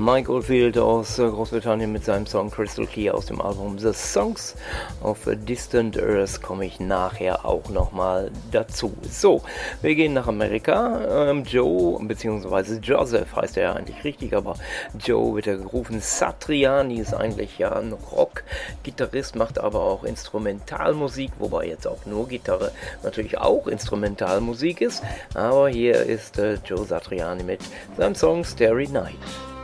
Mike Oldfield aus Großbritannien mit seinem Song Crystal Clear aus dem Album The Songs of a Distant Earth komme ich nachher auch nochmal dazu. So, wir gehen nach Amerika. Joe, beziehungsweise Joseph heißt er ja eigentlich richtig, aber Joe wird er gerufen. Satriani ist eigentlich ja ein Rock-Gitarrist, macht aber auch Instrumentalmusik, wobei jetzt auch nur Gitarre natürlich auch Instrumentalmusik ist. Aber hier ist Joe Satriani mit seinem Song Starry Night.